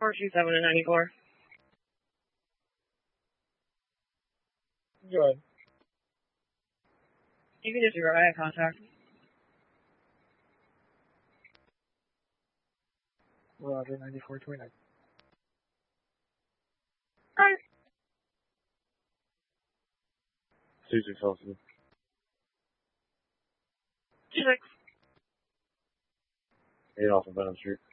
427 and 94. Go ahead. You can disregard eye contact. Roger, 9429. Alright. 26 Chelsea. 26. 8 off of Venom Street.